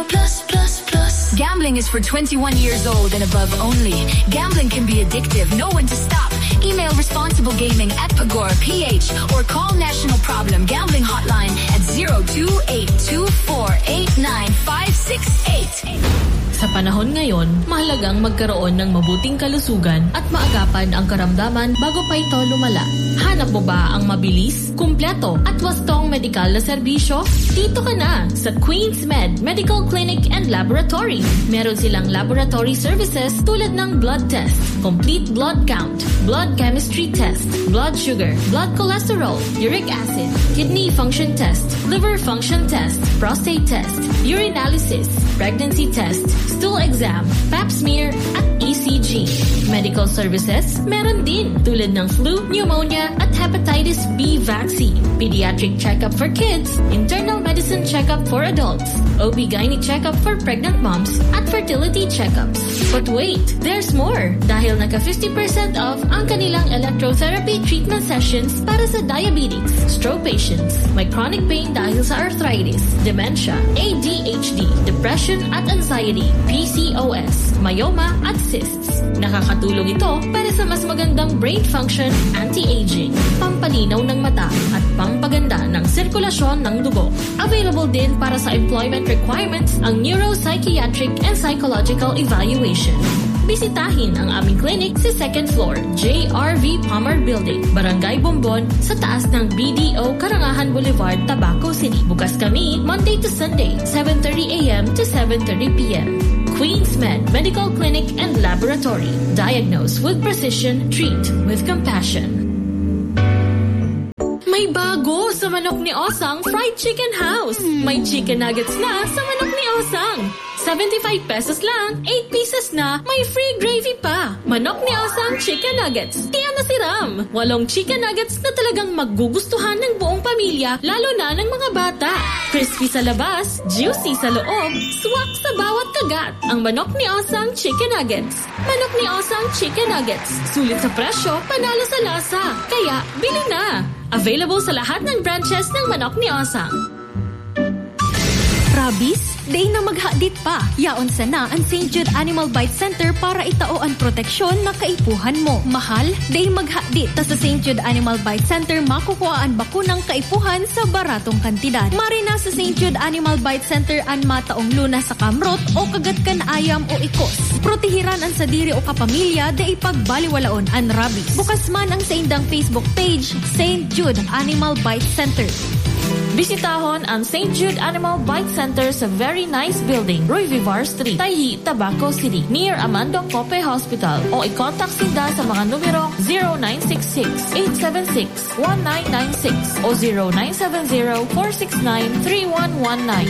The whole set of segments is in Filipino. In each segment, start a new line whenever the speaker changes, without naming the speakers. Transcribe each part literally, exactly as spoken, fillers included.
Plus, plus, plus. Gambling is for twenty-one years old and above only. Gambling can be addictive. Know when to stop. Email responsible gaming at Pagor P H or call National Problem Gambling Hotline at zero two eight two four eight nine five six eight.
Sa panahon ngayon, mahalagang magkaroon ng mabuting kalusugan at maagapan ang karamdaman bago pa ito lumala. Hanap mo ba ang mabilis, kumpleto at wastong medikal na serbisyo? Dito ka na sa Queen's Med Medical Clinic and Laboratory. Meron silang laboratory services tulad ng blood test, complete blood count, blood chemistry test, blood sugar, blood cholesterol, uric acid, kidney function test, liver function test, prostate test, urinalysis, pregnancy test, stool exam, pap smear, at E C G. Medical services, meron din tulad ng flu, pneumonia, at hepatitis B vaccine, pediatric checkup for kids, internal medicine checkup for adults, O B G Y N checkup for pregnant moms, at fertility checkups. But wait, there's more! Dahil naka fifty percent off ang kanilang electrotherapy treatment sessions para sa diabetics, stroke patients, may chronic pain dahil sa arthritis, dementia, A D H D, depression at anxiety, P C O S, myoma at cysts. Nakakatulong ito para sa mas magandang brain function, anti-aging, pampalinaw ng mata at pampaganda ng sirkulasyon ng dugo. Available din para sa employment requirements ang neuropsychiatric and psychological evaluation. Bisitahin ang aming clinic sa second floor, J R V Palmer Building, Barangay Bombon, sa taas ng B D O Karangahan Boulevard, Tabaco City. Bukas kami Monday to Sunday, seven thirty a m to seven thirty p m Queen's Med Medical Clinic and Laboratory. Diagnose with precision, treat with compassion. May bago sa Manok ni Osang Fried Chicken House. May chicken nuggets na sa Manok ni Osang. seventy-five pesos lang, eight pieces na, may free gravy pa. Manok ni Osang Chicken Nuggets. Tiyan na si Ram. Walong chicken nuggets na talagang magugustuhan ng buong pamilya, lalo na ng mga bata. Crispy sa labas, juicy sa loob, swak sa bawat kagat. Ang Manok ni Osang Chicken Nuggets. Manok ni Osang Chicken Nuggets. Sulit sa presyo, panalo sa lasa. Kaya, bili na! Available sa lahat ng branches ng Manok ni Osang.
Rabies? Day na maghadit pa. Yaon sana ang Saint Jude Animal Bite Center para itao ang proteksyon na kaipuhan mo. Mahal? Day maghadit ta sa Saint Jude Animal Bite Center makukuha ang bakunang kaipuhan sa baratong kantidad. Marina sa Saint Jude Animal Bite Center ang mataong luna sa kamrot o kagatkan ayam o ikos. Protehiran ang sadiri o kapamilya day pagbaliwalaon ang rabies. Bukas man ang sa indang Facebook page, Saint Jude Animal Bite Center.
Bisitahon ang Saint Jude Animal Bite Center sa very nice building, Roy Vivar Street, Tayhi, Tabaco City, near Amando Cope Hospital. O i-contact sila sa mga numero zero nine six six, eight seven six, one nine nine six o zero nine seven zero, four six nine, three one one nine.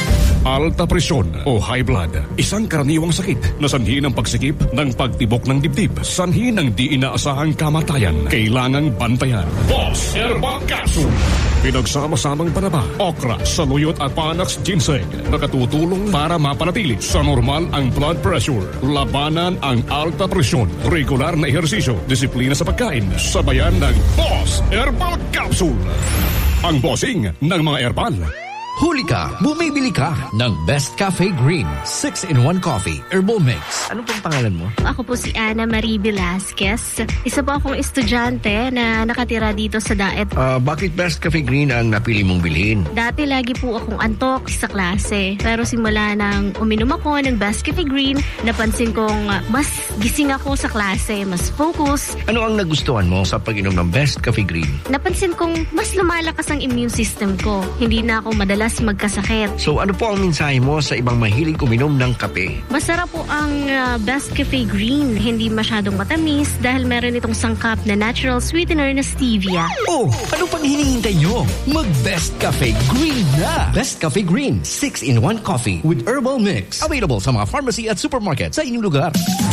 Alta presyon o high blood, isang karaniwang sakit na sanhi ng pagsikip ng pagtibok ng dibdib, sanhi ng di inaasahang kamatayan. Kailangang bantayan. Boss Herbal Capsule. Pinagsama-samang panaba, okra, saluyot at panax ginseng. Nakatutulong para mapanatili sa normal ang blood pressure. Labanan ang alta presyon. Regular na ehersisyo, disiplina sa pagkain. Sabayan ng Boss Herbal Capsule. Ang bossing ng mga herbal.
Huli ka, bumibili ka ng Best Cafe Green six in one Coffee Herbal Mix.
Ano pong pangalan mo?
Ako po si Ana Marie Velasquez. Isa po akong estudyante na nakatira dito sa Daet.
Uh, bakit Best Cafe Green ang napili mong bilhin?
Dati lagi po akong antok sa klase. Pero simula nang uminom ako ng Best Cafe Green, napansin kong mas gising ako sa klase, mas focus.
Ano ang nagustuhan mo sa pag-inom ng Best Cafe Green?
Napansin kong mas lumalakas ang immune system ko. Hindi na ako madalas magkasakit.
So ano po ang mensahe mo sa ibang mahilig uminom ng kape?
Masarap po ang uh, Best Cafe Green. Hindi masyadong matamis dahil meron itong sangkap na natural sweetener na stevia.
Oh, ano pang hinihintay nyo? Mag-Best Cafe Green na! Best Cafe Green six in one Coffee with Herbal Mix. Available sa mga pharmacy at supermarket sa inyong lugar.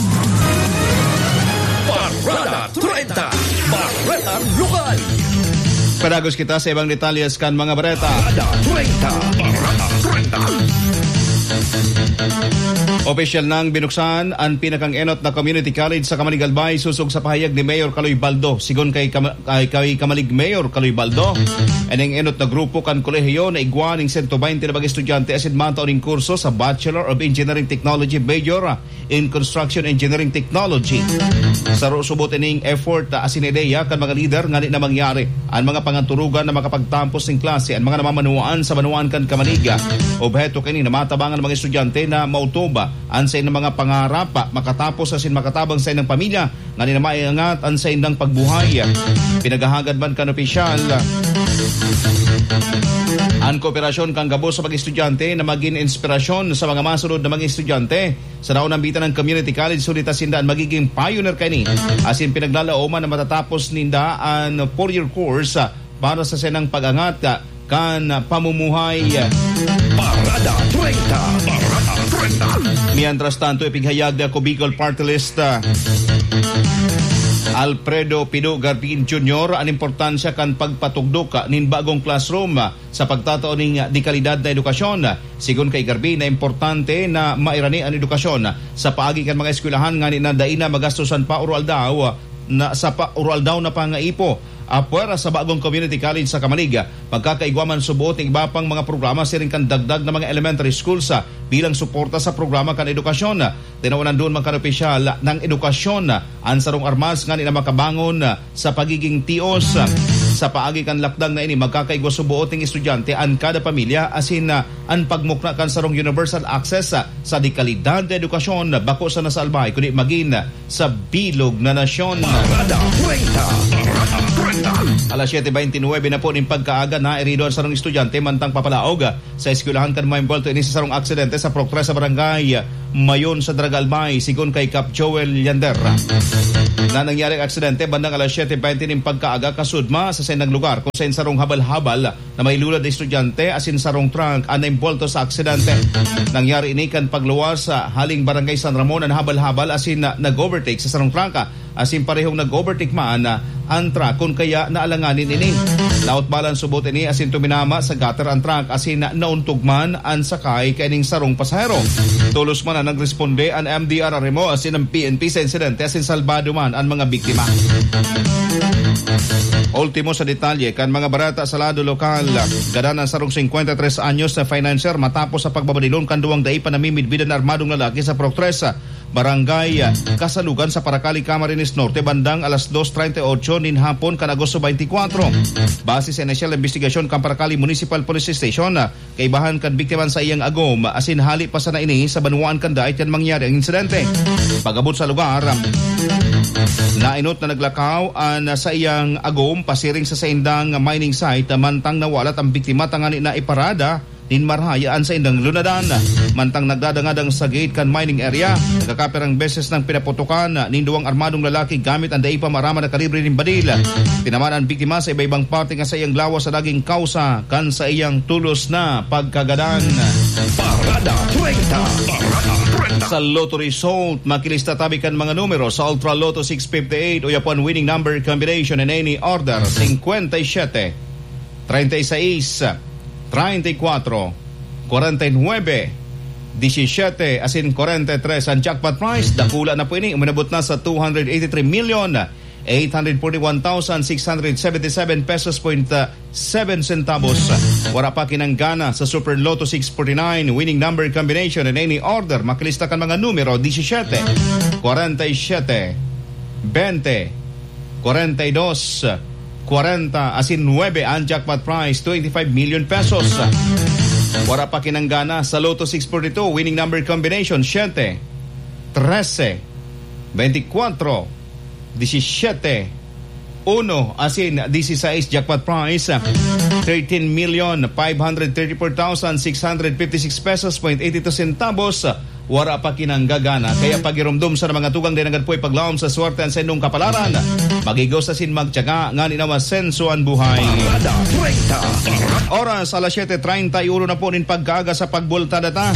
Parada thirty! Bareta Lokal!
Padagos kita sa ibang detalyes kan mga bareta.
Parada thirty! Bareta thirty!
O Opisyal nang binuksan ang pinakang enot na community college sa Kamalig Albay susog sa pahayag ni Mayor Kaloy Baldo. Sigon kay, Kam- kay, kay Kamalig Mayor Kaloy Baldo, anong enot na grupo kan kolehiyo na igwa ng one hundred twenty na mga estudyante asin mataon ng kurso sa Bachelor of Engineering Technology Major in Construction Engineering Technology. Sa subot ining effort asin ideya kan mga leader nga na mangyari ang mga panganturugan na makapagtampos ng klase ang mga namamanuan sa manuan kan Kamaliga. Obheto kini na matabangan ng mga estudyante na mautoba ang sa inang mga pangarap makatapos asin makatabang sa inang pamilya nga nila maiangat ang sa inang pagbuhay. Pinagahagad man kan opisyal ang kooperasyon kang gabo sa mga estudyante na maging inspirasyon sa mga masunod na mga estudyante sa naunang bitan ng community college sulit asinda ang magiging pioneer kani asin pinaglalooman na matatapos ninda ang four-year course para sa sinang pag-angat kan pamumuhay.
Parada treinta. Parada treinta.
Mientras tanto, ipighayag na Bicol Party List uh, Alfredo Pino Garbin Junior ang importansya kan pagpatugdok nin bagong classroom uh, sa pagtatao ning di kalidad na edukasyon. Sigon kay Garbin na importante na mairani ang edukasyon uh, sa paagi kan mga eskwelahan nga ni na daina magastusan pa oral daw uh, na sa pa oral daw na pangaipo apuera sa bagong community college sa Kamaliga. Pagkakaigwaman subuot ng iba pang mga programa siring kan dagdag na mga elementary schools sa bilang suporta sa programa kan edukasyon. Tinawanan doon mga kanopisyal ng edukasyon ang sarong armas nga nila makabangon sa pagiging tios. Sa paagi kan lakdang na ini magkakaigwa subuot ng estudyante ang kada pamilya asin ang pagmukna kan sarong universal access sa dikalidad na edukasyon bako sa nasalbay kundi maging sa bilog na nasyon.
Parada treinta. Parada treinta.
Alas seven twenty-nine na po ng pagkaaga na irido ang sarong estudyante mantang papalaog sa eskwelahan kan maimbulto ini sa sarong aksidente sa Proctres sa barangay Mayon sa Dragalbay sigon kay Cap Joel Yander. Na nangyari ang aksidente bandang alas seven twenty ng pagkaaga kasudma sa senang lugar kung saan sarong habal-habal na may lulad na estudyante asin sarong trunk ang naimbulto sa aksidente. Nangyari ini kan pagluwas sa haling barangay San Ramon ang habal-habal asin na nag-overtake sa sarong trunk asin parehong nag-overtake man ang truck kung kaya naalanganin ini. Laot balan subot ini asin tuminama sa gutter ang truck asin nauntog man ang sakay kaining sarong pasahero. Tulos man ang nagresponde ang M D R R M O asin ang P N P sa insidente asin salbado man ang mga biktima. Ultimo sa detalye kan mga barata sa lado lokal gadan ang sarong fifty-three anyos na financier matapos sa pagbabadilon kan duwang dai panamimidbidan na armadong lalaki sa Proctres barangay Kasalugan sa Paracali, Camarines Norte bandang alas two thirty-eight nin hapon kan Agosto twenty-four. Base sa initial investigation kan Paracali Municipal Police Station kaibahan kan biktima sa iyang agom asin hali pa sa na ini sa banuan kan dait yan mangyari ang insidente. Pagabot sa lugar nainot na naglakaw an sa iyang agom pasiring sa saindang mining site mantang nawalat ang biktima tangani na iparada nin marhayaan sa indang lunadan. Mantang nagdadangadang sa gate kan mining area nagkakaperang beses ng pinaputukan nin duwang armadong lalaki gamit ang daipa marama na kalibre nin badil. Tinaman ang biktima sa iba-ibang parte nga sa iyang lawas sa daging kausa kan sa iyang tulos na pagkagadan.
Parada treinta. Parada treinta.
Sa Lotto result makilista tabi kan mga numero sa Ultra Lotto six fifty-eight o yapuan winning number combination in any order fifty-seven, thirty-six, thirty-four, forty-nine, seventeen asin forty-three ang jackpot prize. Dakula na po ini uminabot na sa two hundred eighty-three million eight hundred forty-one thousand six hundred seventy-seven pesos point seven centavos. Wala pa kinanggana sa Super Lotto six forty-nine winning number combination in any order makilista kan mga numero seventeen, forty-seven, twenty, forty-two, forty asin nine ang jackpot prize twenty-five million pesos. Wala pa kinanggana sa Lotto six forty-two winning number combination seven, thirteen, twenty-four, seventeen, one asin sixteen jackpot prize thirteen million five hundred thirty-four thousand six hundred fifty-six pesos point eighty-two centavos. Wara pa kinanggagana kaya pagirumdum sa mga tugang din agad po'y paglawom sa swerte ang sendong kapalaran magigaw sa sin magtyaga nga ninawa senso ang buhay. Oras alas seven thirty-one na po nin pagkaaga sa pagbulta data.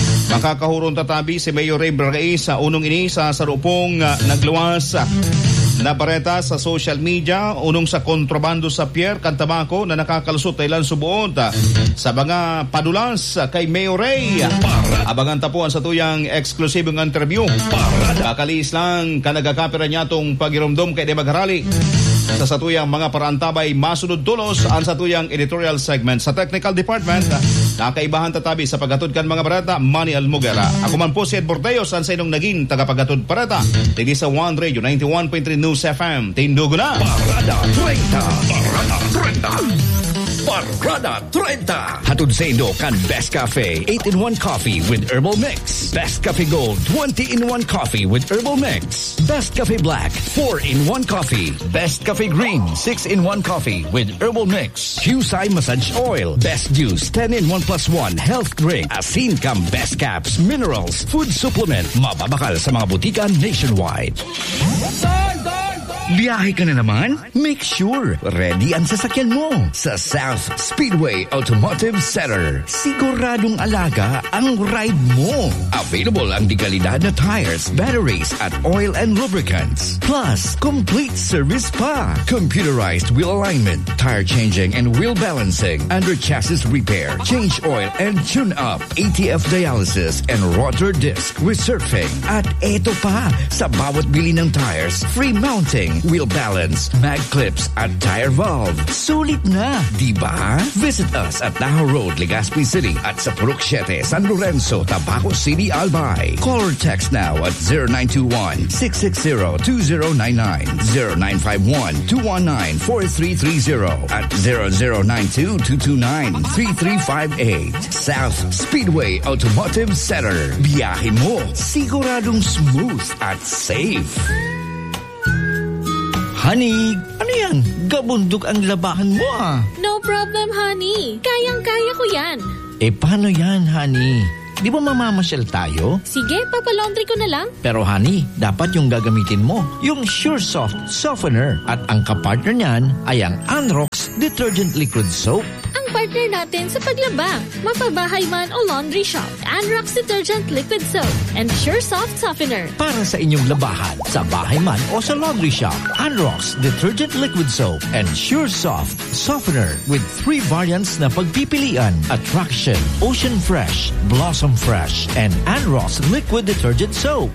Makakahurong tatabi si Mayor Ray Bragay sa unong ini sa sarupong uh, nagluwas na bareta sa social media unong sa kontrabando sa pier kan tabako na nakakalusot ilan subuot sa mga padulas kay Mayor Ray. Abangan tapuan sa tuyang eksklusibong interview. Kakalis lang kanagakapira niya tong pagirumdom kay de magharali sa satuyang mga paraantabay masunod tulos ang satuyang editorial segment sa technical department. Nakaibahan tatabi sa paghatod kan mga barata Manny Almugera. Ako man po si Ed Bordeos ang sa inyong naging tagapaghatod parata dito sa One Radio ninety-one point three News F M. Tindugo na
Parada thirty. Parada thirty. Parada thirty.
Hatod sa Indo kan Best Cafe eight in one coffee with herbal mix. Best Cafe Gold twenty in one coffee with herbal mix. Best Cafe Black four in one coffee. Best Cafe Green six in one coffee with herbal mix. Husay Massage Oil. Best Juice ten in one plus one health drink. Asin Cam Best Caps Minerals Food Supplement. Mababakal sa mga butika nationwide. Biyahe ka na naman? Make sure ready ang sasakyan mo sa South Speedway Automotive Center. Siguradong alaga ang ride mo. Available ang dekalidad na tires, batteries at oil and lubricants. Plus, complete service pa. Computerized wheel alignment, tire changing and wheel balancing, under chassis repair, change oil and tune up, A T F dialysis and rotor disc resurfacing. At eto pa, sa bawat bili ng tires, free mounting, wheel balance, mag clips at tire valve. Sulit na, di ba? Visit us at Tahoe Road, Legazpi City at sa Purok seven, San Lorenzo, Tabaco City, Albay. Call or text now at zero nine two one, six six zero, two zero nine nine, zero nine five one, two one nine, four three three zero at zero zero nine two, two two nine, three three five eight. South Speedway Automotive Center. Biyahe mo, siguradong smooth at safe. Honey, ano yan? Gabundok ang labahan mo ah.
No problem, honey. Kayang-kaya ko yan.
Eh, paano yan, honey? Di ba mamamasyal tayo?
Sige, papalaundry ko na lang.
Pero honey, dapat yung gagamitin mo, yung Sure Soft Softener. At ang kapartner niyan ay ang Anrox Detergent Liquid Soap.
Ang partner natin sa paglaba, mapabahay man o laundry shop, Anrox Detergent Liquid Soap and Sure Soft Softener.
Para sa inyong labahan, sa bahay man o sa laundry shop, Anrox Detergent Liquid Soap and Sure Soft Softener with three variants na pagpipilian: Attraction, Ocean Fresh, Blossom Fresh, and Anrox Liquid Detergent Soap.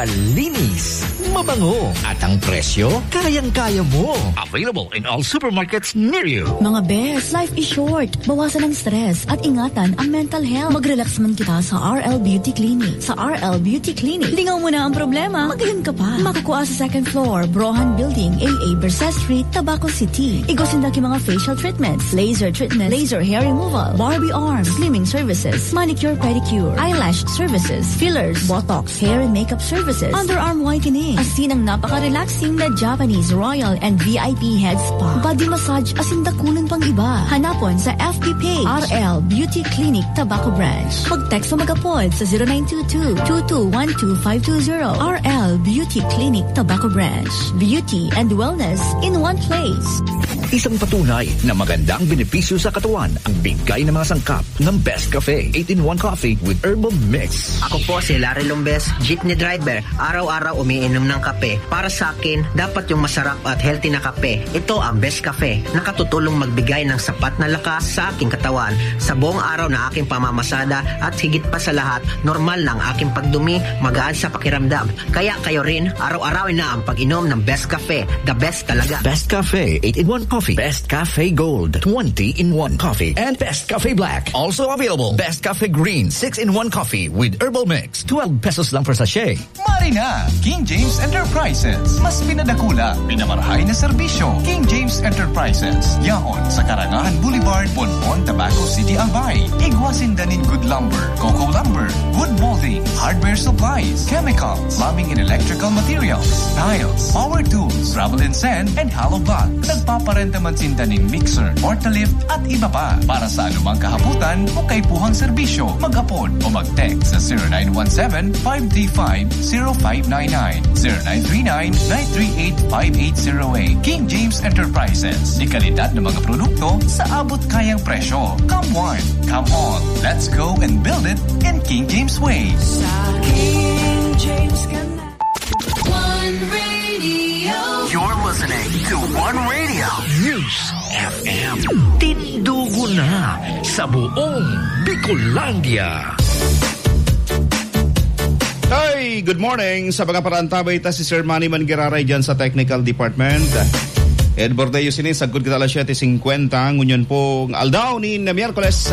Malinis, mabango, at ang presyo, kayang-kaya mo. Available in all supermarkets near you.
Mga best, life is short. Bawasan ang stress at ingatan ang mental health. Mag-relax man kita sa R L Beauty Clinic. Sa R L Beauty Clinic, lingaw mo na ang problema, magaling ka pa. Makukuha sa second floor, Brohan Building, A A Bersa Street, Tabaco City. Igosin laki mga facial treatments, laser treatment, laser hair removal, Barbie arms, slimming services, manicure pedicure, eyelash services, fillers, botox, hair and makeup services, underarm whitening, asin ang napaka-relaxing na Japanese Royal and V I P head spa, body massage asin dakunan pang iba. Hanapon sa F B page R L Beauty Clinic Tabaco Branch. Mag-text o mag-apod sa zero nine two two, two two one two five two zero. R L Beauty Clinic Tabaco Branch. Beauty and wellness in one place.
Isang patunay na magandang benepisyo sa katawan ang bigay ng mga sangkap ng Best Cafe eight in one Coffee with Herbal Mix.
Ako po si Larry Lombes, jeepney driver. Araw-araw umiinom ng kape. Para sa akin, dapat yung masarap at healthy na kape. Ito ang Best Cafe. Nakatutulong magbigay ng sapat na lakas sa aking katawan. Sa buong araw na aking pamamasada at higit pa sa lahat, normal na ang aking pagdumi, magaan sa pakiramdam. Kaya kayo rin, araw-arawin na ang pag-inom ng Best Cafe. The best talaga.
Best Cafe eight in one Coffee, Best Cafe Gold twenty in one Coffee, and Best Cafe Black. Also available, Best Cafe Green six in one Coffee with Herbal Mix. twelve pesos lang per sachet.
Mari na! King James Enterprises. Mas pinadakula, pinamarahay na serbisyo. King James Enterprises. Yaon sa Karangahan Boulevard, Bonbon, Tabaco City, Albay. Igwasin danin good lumber, cocoa lumber, wood molding, hardware supplies, chemicals, plumbing and electrical materials, tiles, power tools, travel and sand, and hollow blocks. Nagpaparenta man sindaning mixer, portalift, at iba pa. Para sa anumang kahabutan o kaipuhang serbisyo, mag-apod o mag-text sa zero nine one seven, five three five, zero five nine nine, zero nine three nine, nine three eight, five eight zero eight. King James Enterprises. Di kalidad ng mga produkto sa abot kayang presyo. Come on, come on. Let's go and build it in King James way.
Sa King James ka na. One Radio.
One Radio News F M. Tindugo na sa buong Bicolandia.
Hey, good morning. Sa mga parantabay ta si Sir Manny Mangiraray dyan sa Technical Department. Ed Bordeyo sini, sagod kita alas siyete fifty, ngunyan pong aldaw ni na Miyerkules.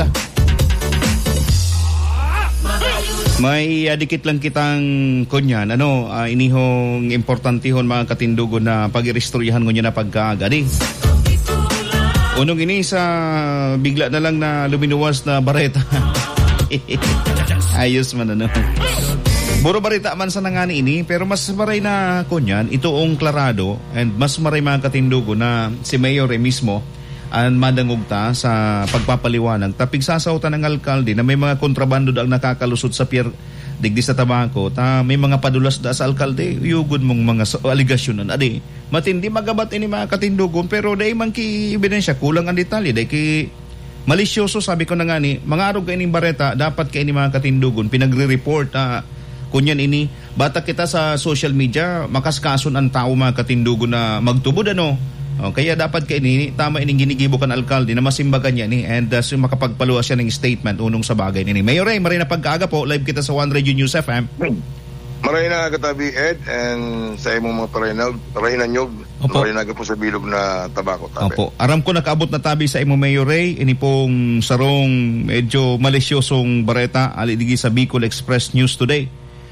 May uh, dikit lang kitang kunyan, ano, uh, inihong importantihon mga katindugo na pag-irestoryahan ngunyan na pagkagadi. Unong ini sa bigla na lang na luminuwas na bareta. Ayos man, ano. Buro barita man sa nangani ini, pero mas maray na kunyan, itoong klarado, and mas maray mga katindugo na si Mayor eh mismo ang madangugta sa pagpapaliwanag. Tapig sasautan ng alkalde na may mga kontrabando ang nakakalusot sa pier digdi sa tabako, ta may mga padulas da sa alkalde, yugod mong mga aligasyon na adi. Matindi magabat ini mga katindugon, pero day man ki ebidensya, kulang ang detalye, day ki malisyoso, sabi ko na nga ni, mga arog kaining bareta, dapat kaini mga katindugon, pinagre-report, ah, kunyan ini, bata kita sa social media, makaskason ang tao mga katindugon na magtubod, ano. O, kaya dapat kayo ni tama ining ginigibo kan alkalde na masimbagan niya ni and uh, so makapagpaluwas siya ng statement unong sa bagay ni Mayor Ray, maray na pagkaaga po, live kita sa One Radio News F M.
Maray na katabi Ed and sa imong mga parinag, maray na nyog, maray na po sa bilog na tabako tabi. Opo,
aram ko nakaabot na tabi sa imong Mayor Ray, ini pong sarong medyo malisyosong bareta alidigi sa Bicol Express News today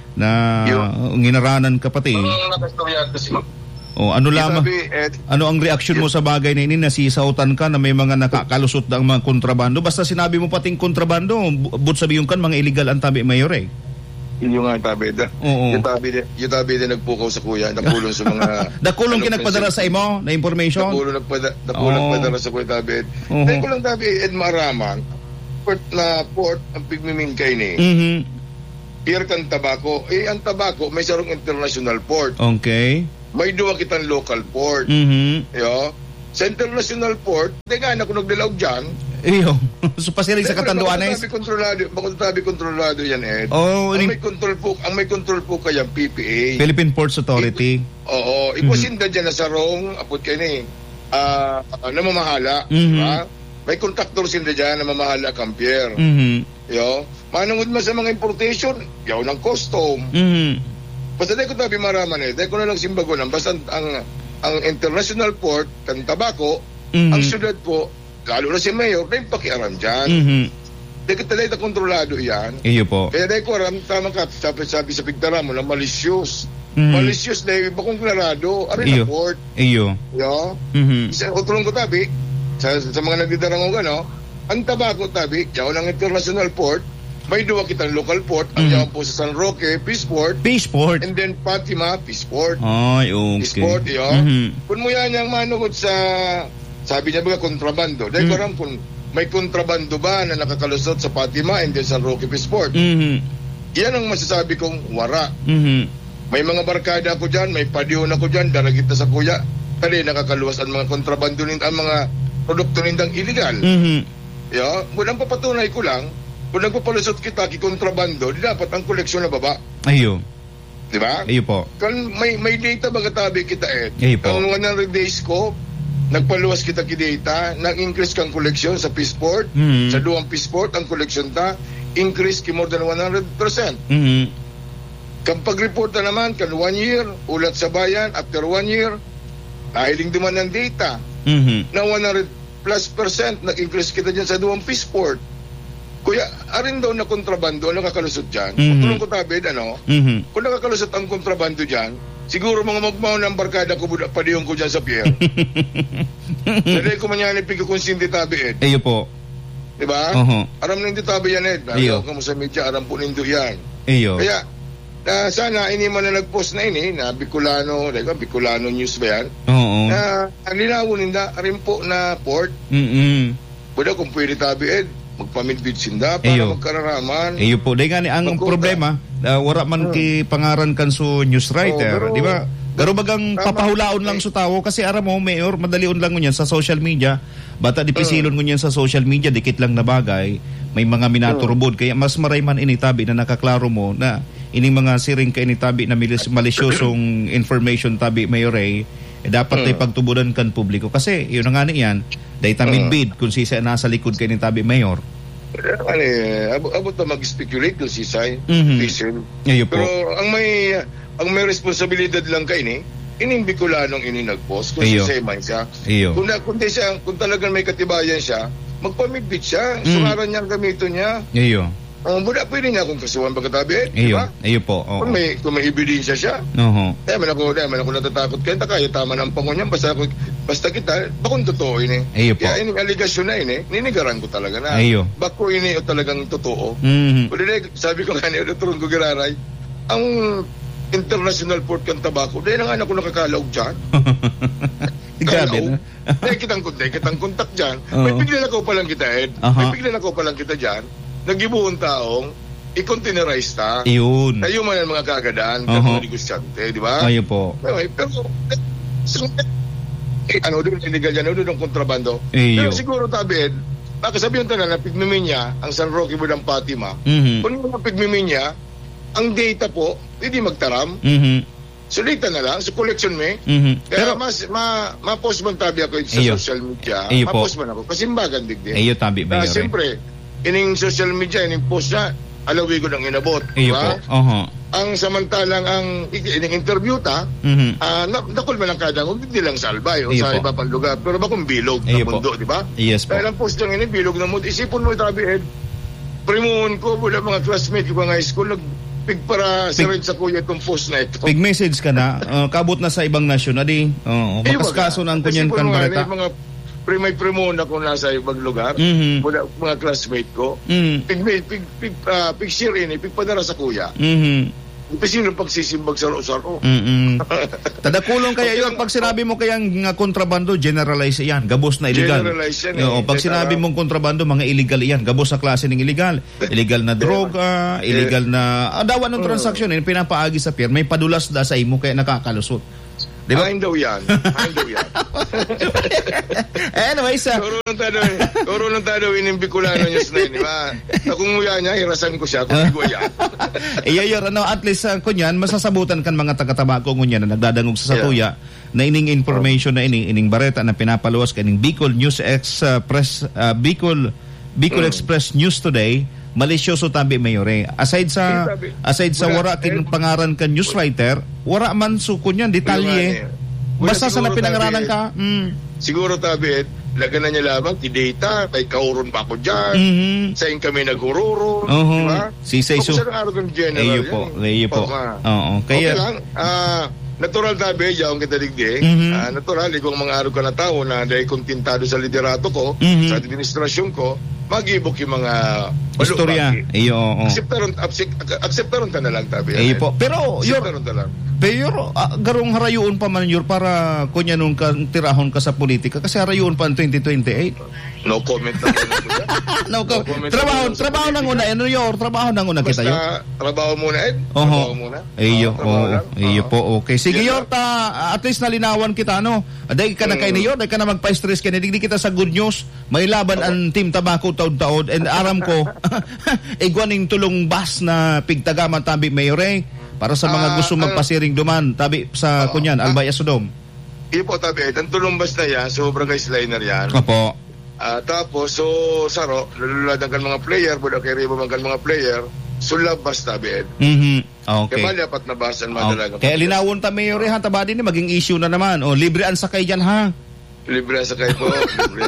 na uh, nginaranan ka pati.
Ano nakastorya kasi
O ano lamang, ano ang reaksyon mo sa bagay na ini, nasisautan ka na may mga nakakalusot na ang mga kontrabando? Basta sinabi mo pating kontrabando, but sabihin kan mga illegal ang tabi, Mayor eh.
Yun nga tabi da. Oo. Yung tabi, yung tabi din nagpukaw sa kuya, nakulong sa mga...
Dakulong kinagpadala sa imo na information?
Dakulong nagpadala, dakulong nagpadala sa kuya tabi. Dahil ko lang tabi, Ed Maraman, port na port ang pigmimingkay ni. Mm-hmm. Pier kan tabako. Eh, ang tabako, may sarong international port.
Okay.
May duwa kitang local port.
Mm-hmm.
Yo. Sa international port, di nga na kung nagdilaw dyan.
Iyo. So pasirig sa katanduanes.
Bakit kontrolado, bakit tabi kontrolado yan, Ed?
Oh,
ang may control po, ang may control po kaya P P A.
Philippine Ports Authority.
I, oo, iposinda mm-hmm. dyan na sa rong, apot kayo ni, uh, namamahala.
Mm-hmm.
Ha? May contractor sinda dyan, namamahala kampier.
Mm-hmm.
Yo. Manungod man sa mga importation, yaw ng custom.
Mm-hmm.
Basta dahil ko tabi maraman eh, dahil ko na lang simbago lang, basta ang, ang international port, kan tabako, mm-hmm. ang syudad po, lalo na si Mayor, dahil pakiaram dyan. Mm-hmm. Dahil ko talaga kontrolado yan.
Iyo po.
Kaya dahil ko aram, tama ka, sabi, sabi sa pigtara mo na malicious.
Mm-hmm.
Malicious dahil iba kong klarado, arin na port.
Iyo.
Yo.
Mm-hmm.
Isa, utulong ko tabi, sa, sa mga nagdidarang ko gano, ang tabako tabi, yaw ng international port, may duwa kitang local port, ang mm-hmm. yaw po sa San Roque, Peaceport.
Peaceport.
And then Fatima, Peaceport.
Ay, okay.
Peaceport, yun. Mm-hmm. Kung mo yan yung manugod sa, sabi niya ba, kontrabando. Dahil mm-hmm. ko aram kung may kontrabando ba na nakakalusot sa Fatima and then San Roque, Peaceport.
Mm-hmm.
Yan ang masasabi kong wara.
Mm-hmm.
May mga barkada ako dyan, may padihon ako dyan, daragit na sa kuya. Kali nakakaluwas ang mga kontrabando nindang, ang mga produkto nindang illegal.
Mm-hmm.
Yeah, kung papatunay ko lang, kung nagpapalusot kita kikontrabando, di dapat ang koleksyon na baba.
Ayo.
Di ba?
Ayo po.
Kung may, may data baga tabi kita eh.
Ayo po.
Ang one hundred days ko, nagpaluwas kita ki-data, nag-increase kang koleksyon sa Peaceport,
mm-hmm.
sa duwang Peaceport, ang koleksyon ta, increase ki more than one hundred percent.
Mm-hmm.
Kung pag-report na naman, kan one year, ulat sa bayan, after one year, nahiling duman ng data,
mm-hmm.
na one hundred plus percent, nag-increase kita dyan sa duwang Peaceport. Kuya, arin daw na kontrabando, nakakalusot dyan.
Mm-hmm.
Kung tulong ko tabid, ano?
Mm-hmm.
Kung nakakalusot ang kontrabando dyan, siguro mga magmaw ng barkada ko, padiyong ko dyan sa pier. Dali ko manyanip ko kung sindi tabi, Ed.
Ayo po.
Diba?
Uh-huh.
Aram nindi tabi yan, Ed. Ayaw ka mo sa media, aram po nindo yan.
Ayo.
Kaya, na sana, ini man na nag-post na ini, na Bicolano, like, Bicolano News ba yan?
Oo.
Na, ang linawon ninda, rin po na port.
Mm-mm.
Pwede kung pwede tabi, Ed. Magpamidbid sinda para Eyo. Magkararaman.
Iyo po, dahil nga ang Magkuta. Problema, uh, wala man hmm. ki pangaran kan so news writer, oh, di ba? Pero bagang papahulaon lang sa tao kasi aram mo, Mayor, madalion lang ngunyan sa social media. Bata di pisilon ngunyan sa social media, dikit lang na bagay, may mga minaturbod. Kaya mas maray man initabi na nakaklaro mo na ining mga siring ka initabi na malisyosong information tabi, Mayor Ray, eh dapat mm. pagtuburan kan publiko kasi yun nga niyan data mm. bid kung si nasa likod kay ni Tabi Mayor.
Ano eh, abot, abot na mag-speculate kung si Sai,
mm-hmm.
Pisil.
Pero
ang may ang may responsibilidad lang kay ni, ining Bicolanong ini nag-post kung si Sai man siya.
Iyo.
Kung, na, kung, siya, kung talagang may katibayan siya, magpamidbit siya, mm. sungaran niya ang gamito niya.
Iyo.
Oh, buda pwede niya kung kasuhan pagkatabi,
di ba?
Iyo
po. Oh,
kung may kung may ebidensya siya.
Oo. Uh-huh.
Eh man ako, eh man ako natatakot kaya tayo tama ng pangon niyan basta ako basta kita bakong totoo ini.
Iyo po.
Kaya ini aligasyon na ini, ninigaran ko talaga na.
Iyo.
Bako ini o talagang totoo.
Mm-hmm.
Kundi sabi ko kanina turun ko giraray, ang International Port kan Tabaco, dahil ang anak ko nakakalaog diyan.
Grabe na.
Dahil kitang kontak, kitang kontak diyan. Uh-huh. May piglan ako pa lang kita, Ed. Uh-huh. May piglan ako pa lang kita diyan. Nagibuong taong i-containerize ta.
Iyon.
Tayo man ang mga kagadaan, uh-huh. Katong negosyante, di ba?
Ayo po.
Okay, pero, so, eh, ano, doon illegal yan, doon ang kontrabando.
Iyo.
Pero siguro, Tabid, makasabihan ta na na pigmimin niya, ang San Roque Budang Fatima,
mm-hmm.
kung yung pigmimin niya, ang data po, hindi magtaram.
Mm-hmm.
So, data na lang, so collection me.
Mm-hmm.
Kaya pero, mas, ma, ma-post man tabi ako sa iyo. Social media,
iyo
ma-post man ako, kasi mbagan digdi.
Iyo tabi ba yun?
Siyempre, ining social media, ining post na, alawi ko ng inabot.
Iyo po. Uh-huh.
Ang samantalang, ang ining interview ta,
mm-hmm.
uh, na, nakul man ang kadang, hindi lang sa Albay o
iyo
sa
po.
iba pang lugar, pero bakong bilog ng mundo, di ba?
Yes po.
Dahil ang post lang ini, bilog ng mundo. Isipon mo, tabi, Ed, primuhon ko, mula mga classmate ko nga high school, nag pig para sa rin sa kuya itong post na ito.
Pig message ka na, uh, kabot na sa ibang nasyon, adi, uh, makaskaso na ang kunyan kan bareta.
Mga primay primon ako nasa ibang lugar,
mm-hmm.
mula, mga classmate ko,
mm-hmm.
pig, pig, pig, uh, pig share ini, pig padara sa kuya.
Mm-hmm.
Kasi nung pagsisimbag sa saro-saro.
Mm-hmm. Tadakulong kaya yun, pag sinabi mo kayang nga kontrabando, generalize yan, gabos na illegal.
Generalize yan.
Eh. Pag sinabi mong kontrabando, mga illegal yan, gabos sa klase ng illegal. Illegal na droga, illegal na, adawan ng transaksyon, eh, pinapaagi sa pier, may padulas da sa imo kaya nakakalusot.
Diba? Ayin daw yan. Ayin daw yan.
Anyway, sa...
Kuro nung tado, kuro nung tado, inimbikulano niya sa di ba? Kung nguya niya, hirasan ko siya, kung hindi yan.
Iya, yun, ano, at least, uh, kunyan, masasabutan kan mga taga-tabako kunyan na nagdadangog sa satuya, yeah. na ining information na ining, ining bareta na pinapaluwas ka ining Bicol News Express, uh, Bicol, Bicol mm. Express News Today, malisyoso tabi mayore. Aside sa aside sa wara kin pangaran ka news writer, wara man su kunyan detalye. Basta sa napinangaranan ka. Mm.
Siguro tabi lagan na niya lamang ti data, may kauron pa ako diyan.
Mm-hmm.
Sa in kami naghururo,
uh-huh.
di ba?
Si say so.
Sa araw ng general.
Iyo po, iyo po. Oo, kaya
okay lang. Ah, natural tabi, yaong kita digdi.
Mm-hmm.
Uh, natural, ikong mga araw ka na tao na dahil kontintado sa liderato ko,
mm-hmm.
sa administrasyon ko, mag-ibok yung mga
istorya. Iyo, oo.
Akseptaron, akseptaron ka na lang, tabi.
Iyo po. Pero,
akseptaron ka lang.
Pero, uh, garong harayoon pa man yun para kunya nung ka, tirahon ka sa politika kasi harayoon pa ang twenty twenty-eight.
No comment na muna.
no, no comment. Trabaho, trabaho nang una. Ano yun? Trabaho nang una kita yun.
Basta, trabaho muna, Ed.
Oho.
Trabaho muna.
Iyo, oo. Iyo po, okay. Sige, Yorta, at least nalinawan kita, ano? Dahil ka na kayo niyo, dahil ka na magpa-stress ka, hindi kita sa good news. May laban ang Team Tabaco taod-taod. And aram ko, igwaning tulong bus na pigtagaman tabi mayore para sa mga gusto magpasiring duman tabi sa kunyan, Albay Sodom.
Iyo po, tabi. Ang tulong bus na yan, sobrang guys liner yan.
Opo.
Uh, tapos, so, saro, lululadan kan mga player, buda kay riba man kan mga player, sulab bus tabi.
Mm-hmm. Okay.
Kaya maliapat na basan madalaga.
Okay. Kaya linawon ta mayore ha, tabadi ni maging issue na naman. O, libre ang sakay dyan ha.
Libre ang sakay po. Libre.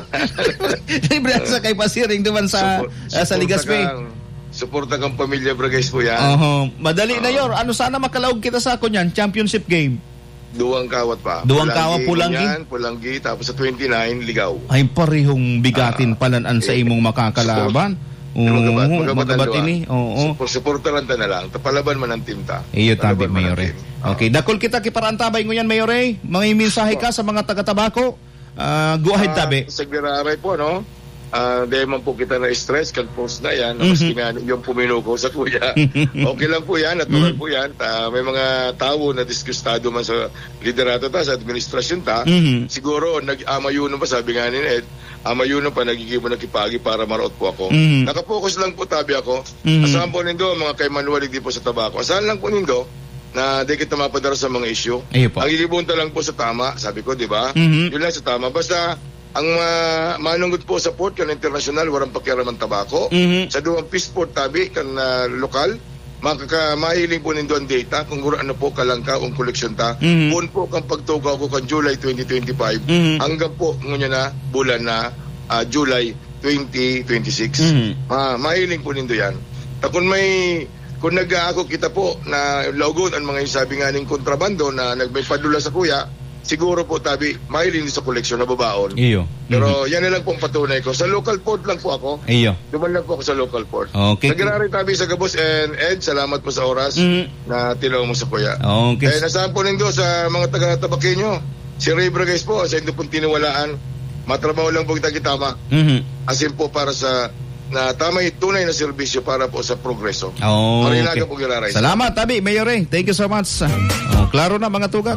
Libre ang sakay pasiring duman sa, Supo, uh, sa Ligaspi.
Suporta kang pamilya Bragais po yan.
Uh-huh. Madali uh, na yor. Ano sana makalaog kita sa kunyan? Championship game.
Duwang kawat pa.
Duwang kawat pulanggi.
Yan, pulanggi. Tapos sa twenty-nine, ligaw.
Ay parehong bigatin uh, palan sa imong makakalaban. Oo, magabat ini. Oo.
Suportaran ta na lang. Tapalaban man ang team ta.
Iyo tabi, Mayore. Okay, dakol kita kiparantabay ngayon, Mayore. Mga mensahe ka sa mga taga-Tabaco. Uh, go ahead, tabi.
Sa Giraray po, no? Uh, dahil man po kita na-stress, kan-post na yan, mm-hmm. maski nga yung puminuko sa kuya. Okay lang po yan, natural mm-hmm. po yan. Ta, may mga tao na diskustado man sa liderato ta, sa administrasyon ta.
Mm-hmm.
Siguro, nag-amayuno pa, sabi nga ni Ed, amayuno pa, nagigimo nakipagi para maraot po ako.
Mm-hmm.
Nakapokus lang po tabi ako.
Mm-hmm.
Asahan po nindo, mga kay Manuel di po sa Tabaco. Asahan lang po nindo, na di kita mapadara sa mga issue. Ang ilibunta lang po sa tama, sabi ko, di ba? Mm-hmm. Yun lang sa tama. Basta, ang uh, manunggot po sa port, kan international, warang pakiaraman tabako. Mm-hmm. Sa duwang peace port tabi, kan uh, lokal, makaka mahiling po nindo ang data, kung guro ano po kalangka, ang koleksyon ta. Mm-hmm. Kung po kang pagtugaw ko kan July twenty twenty-five, mm-hmm. hanggang po ngunyan na, bulan na, uh, July twenty twenty-six. Mm-hmm. Ah, mahiling po nindo yan. Ta kung may kung nag-aako kita po na logon ang mga sabi nga ning kontrabando na nagmay padula sa kuya, siguro po tabi mahiling sa koleksyon na babaon. Iyo. Pero mm-hmm. yan na lang pong patunay ko. Sa local port lang po ako. Iyo. Duman lang po ako sa local port. Okay. Nagrari tabi sa Gabos and Ed, salamat po sa oras mm-hmm. na tilaw mo sa kuya. Okay. Eh, nasaan po nindo sa mga taga-Tabaqueño? Si Ray Bragais po, sa hindi pong tiniwalaan. Matrabaho lang po kita kitama. Mm-hmm. Asin po para sa na tamay tunay na serbisyo para po sa progreso. Oh, okay. Po salamat, Tabi, Mayor Ray. Thank you so much. Oh, klaro na mga tugang.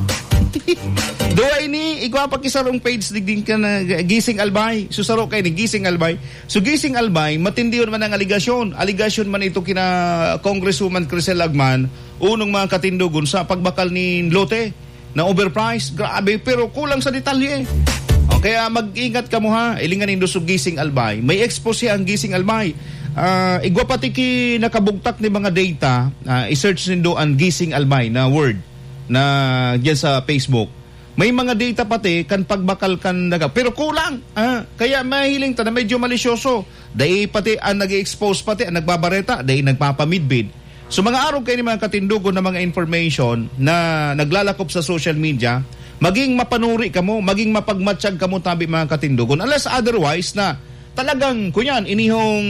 Doa ini, ikaw pakisarong page digding ka na Gising Albay. Susaro kay ni Gising Albay. So Gising Albay, matindi yun man ang aligasyon. Aligasyon man ito kina Congresswoman Crisel Agman, unong mga katindugon sa pagbakal ni Lote na overpriced. Grabe, pero kulang sa detalye. Kaya mag-ingat ka mo ha, ilingan nindo sa Gising Albay. May expose ang Gising Albay. Uh, igwa pati ki nakabugtak ni mga data, uh, i-search nindo ang Gising Albay na word na diyan sa Facebook. May mga data pati kan pagbakal kan naga. Pero kulang. Uh, kaya mahiling ta na medyo malisyoso. Dahil pati ang nag-expose pati, ang nagbabareta, dahil nagpapamidbid. So mga araw kayo ni mga katindugon na mga information na naglalakop sa social media, maging mapanuri ka mo, maging mapagmatsyag ka mo tabi mga katindugon. Unless otherwise na talagang, kunyan, inihong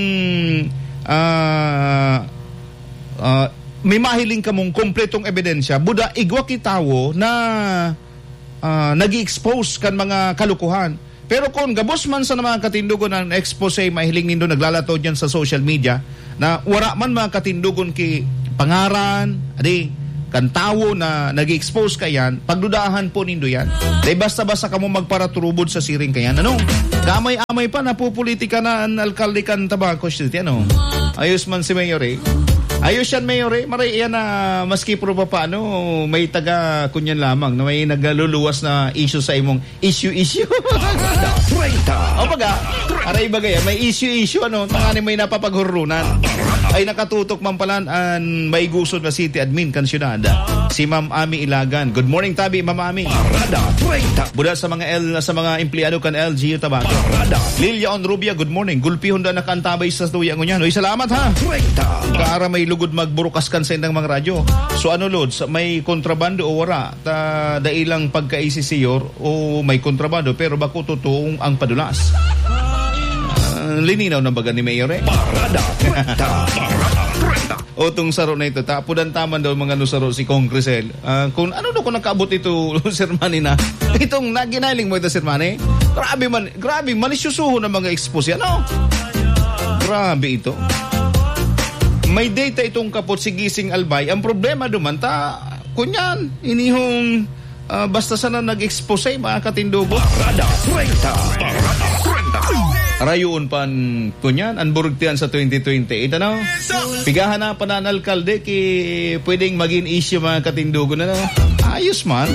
uh, uh, may mahiling ka mong kompletong ebidensya, buda igwa kitawo na uh, nag-expose kan mga kalukuhan. Pero kung gabos man sa mga katindugon ng expose, mahiling nindo naglalato dyan sa social media, na wala man mga katindugon ki pangaran, adi, kan tawo na nag-expose ka yan, pagdudahan po nindo yan. Dahil basta-basta ka mo magparaturubod sa siring ka yan. Ano? Kamay-amay pa, napupolitika na ang alkalde kan Tabaco City. Ano? Ayos man si Mayor eh. Ayos yan, Mayor eh. Maray yan na maski pro pa paano, may taga kunyan lamang na may nagluluwas na issue sa imong issue-issue. O baga, aray bagay, may issue-issue ano, tangani may napapaghurunan. Ay nakatutok man palan ang may gusod na city admin kan syudad. Si Ma'am Ami Ilagan. Good morning Tabi, Ma'am Ami. Buda sa mga L sa mga empleyado kan L G U Tabaco. Lilia Onrubia, good morning. Gulpihon da nakantabay sa tuya ngunyan. Oy, salamat ha. Kaara may lugod magburukas kan sa indang mga radyo. So ano lods, may kontrabando o wala? Ta dailang pagka-isisiyor o may kontrabando pero bako totoong ang padulas. Uh, lininaw ng baga ni Mayor eh. Parada, Trenta, Parada, Trenta. O itong saro na ito, tapudan taman daw mga nusaro si Kong Crisel. Uh, kung ano daw kung nakaabot ito, Sir Manny na, itong naginaling mo ito, Sir Manny, grabe man, grabe, malisyusuho ng mga expose yan, no? Grabe ito. May data itong kapot si Gising Albay. Ang problema duman, ta, kunyan, inihong, uh, basta sana nag-expose mga katindugo. Parada, Trenta, Parada, Trenta. Rayuon pan kunyan ang burugtian sa twenty twenty-eight ano pigahan na pa na alkalde ki pwedeng maging issue mga katindugo na no? Ayos man.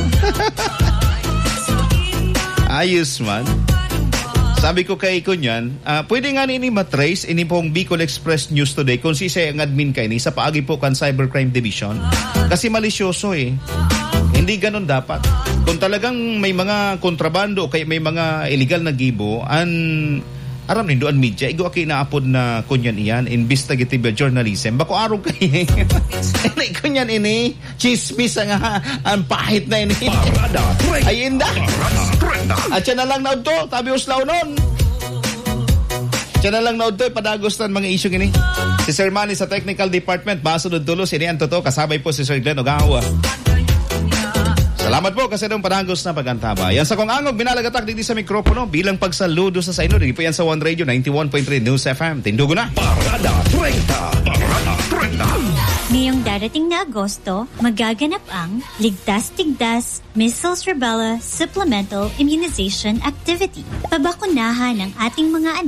Ayos man. Sabi ko kay kunyan uh, pwede nga ni matrace ini pong Bicol Express News Today kung si ang admin kay ni sa paagi po kan Cybercrime Division kasi malisyoso eh. Hindi ganun dapat. Kung talagang may mga kontrabando o kaya may mga illegal na gibo an aram nindo ang media, igo aki naapod na kunyan iyan, investigative journalism. Bako araw kay ini kunyan ini, chismis nga, ang pahit na ini. Ay inda. At siya na lang naud to, tabi uslaw nun. Siya na lang naud to, padagos ng mga issue ini. Si Sir Manny sa Technical Department, basunod tulos, ini ang totoo, kasabay po si Sir Glenn Ogawa. Salamat po kasi nung panagos na pagantaba. Yan sa kong angog, binalagatak dito sa mikropono bilang pagsaludo sa saino. Dito po yan sa One Radio ninety-one point three News F M. Tindugo na. Parada Trenta. Parada Trenta.
Ngayong darating na Agosto, magaganap ang Ligtas Tigdas Measles Rubella Supplemental Immunization Activity. Pabakunahan ng ating mga anak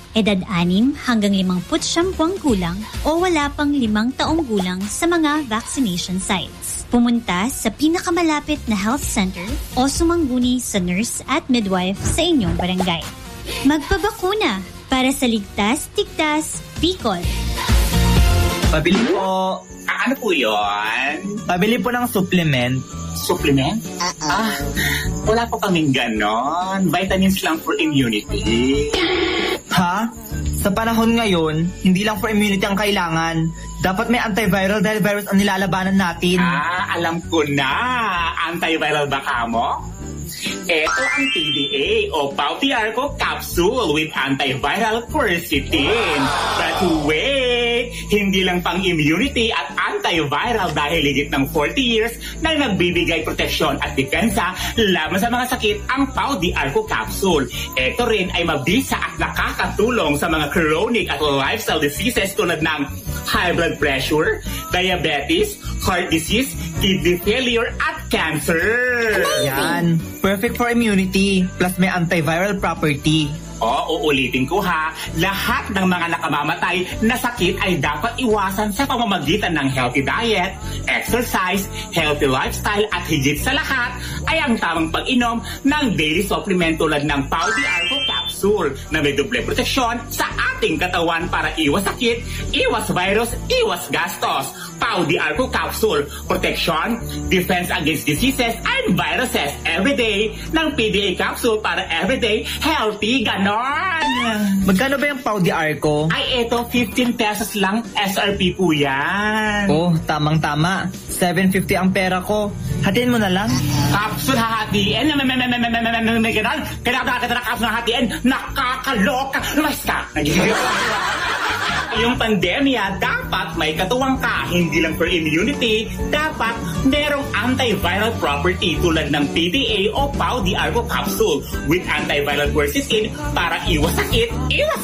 edad anim hanggang limangput siyampuang gulang o wala pang limang taong gulang sa mga vaccination sites. Pumunta sa pinakamalapit na health center o sumangguni sa nurse at midwife sa inyong barangay. Magpabakuna para sa ligtas, tigtas, Bicol.
Pabili po.
Ano po yun?
Pabili po ng supplement.
Supplement? Ah, wala po kaming ganon. Vitamins lang for immunity.
Ha? Sa panahon ngayon, hindi lang for immunity ang kailangan. Dapat may antiviral dahil virus ang nilalabanan natin.
Ah, alam ko na. Antiviral ba ka mo? Ito ang P D A o Pau T Arco capsule with antiviral quercetin. But wait, hindi lang pang immunity at antiviral dahil higit ng forty years na nagbibigay proteksyon at depensa laban sa mga sakit ang Pau T Arco capsule. Ito rin ay mabisa at nakakatulong sa mga chronic at lifestyle diseases tulad ng high blood pressure, diabetes, heart disease, kidney failure at cancer.
Yan. Perfect for immunity plus may antiviral property.
O, uulitin ko ha, lahat ng mga nakamamatay na sakit ay dapat iwasan sa pamamagitan ng healthy diet, exercise, healthy lifestyle at higit sa lahat ay ang tamang pag-inom ng daily supplement tulad ng Pau T Arco capsule na may doble proteksyon sa ating katawan para iwas sakit, iwas virus, iwas gastos. Pau T Arco capsule, protection, defense against diseases and viruses everyday ng P D A capsule para everyday healthy ganon.
Magkano ba yung Pau T Arco?
Ay, eto, fifteen pesos lang S R P po yan.
Oh, tamang-tama. seven fifty ang pera ko. Hatiin mo na lang.
Capsule hahatiin? May ganon? Kailangan kita na capsule hahatiin? Nakakaloka! Lumayas ka! Yung pandemya, dapat may katuwang ka. Hindi lang for immunity, dapat merong antiviral property tulad ng P D A o Pau T Arco capsule with antiviral quercetin para iwas sakit, iwas